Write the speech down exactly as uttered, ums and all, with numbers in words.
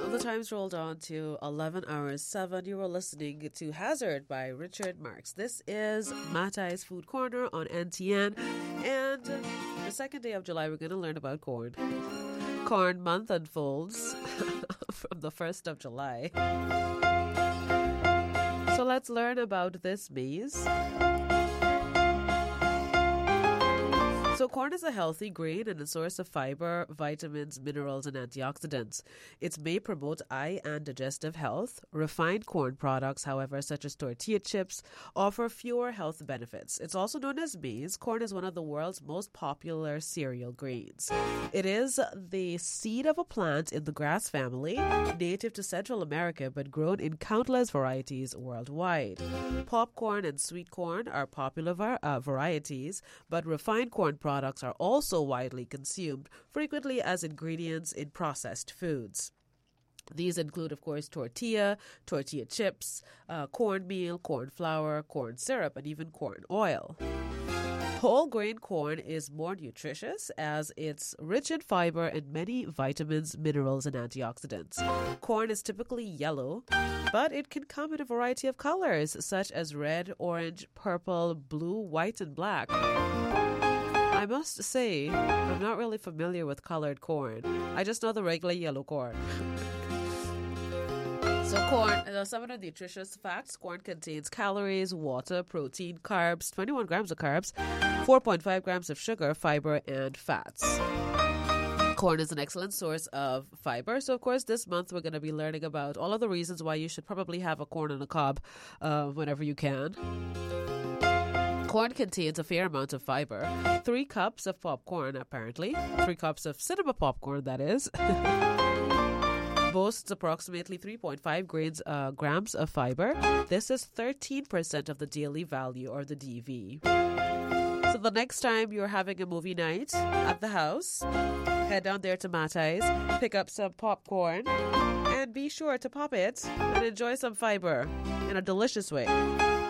The times rolled on to eleven hours seven. You were listening to Hazard by Richard Marx. This is Matai's Food Corner on N T N. And the second day of July, we're going to learn about corn. Corn month unfolds from the first of July. So let's learn about this maize. So corn is a healthy grain and a source of fiber, vitamins, minerals, and antioxidants. It may promote eye and digestive health. Refined corn products, however, such as tortilla chips, offer fewer health benefits. It's also known as maize. Corn is one of the world's most popular cereal grains. It is the seed of a plant in the grass family, native to Central America, but grown in countless varieties worldwide. Popcorn and sweet corn are popular var- uh, varieties, but refined corn products products are also widely consumed, frequently as ingredients in processed foods. These include, of course, tortilla, tortilla chips, uh, cornmeal, corn flour, corn syrup, and even corn oil. Whole grain corn is more nutritious as it's rich in fiber and many vitamins, minerals, and antioxidants. Corn is typically yellow, but it can come in a variety of colors, such as red, orange, purple, blue, white, and black. I must say, I'm not really familiar with colored corn. I just know the regular yellow corn. So corn, uh, some of the nutritious facts: corn contains calories, water, protein, carbs, twenty-one grams of carbs, four point five grams of sugar, fiber, and fats. Corn is an excellent source of fiber. So, of course, this month we're going to be learning about all of the reasons why you should probably have a corn on the cob uh, whenever you can. Corn contains a fair amount of fiber. Three cups of popcorn, apparently. Three cups of cinema popcorn, that is. Boasts approximately three point five grains, uh, grams of fiber. This is thirteen percent of the daily value, or the D V. So the next time you're having a movie night at the house, head down there to Matai's, pick up some popcorn, and be sure to pop it and enjoy some fiber in a delicious way.